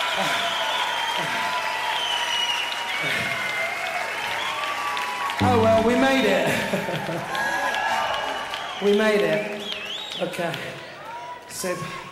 Oh well, we made it. We made it. Okay. Seb.